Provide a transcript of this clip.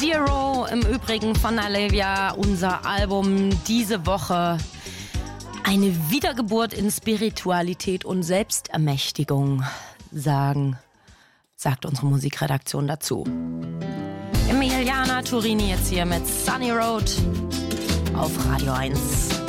Zero im Übrigen von Olivia, unser Album diese Woche. Eine Wiedergeburt in Spiritualität und Selbstermächtigung, sagt unsere Musikredaktion dazu. Emiliana Turini jetzt hier mit Sunny Road auf Radio 1.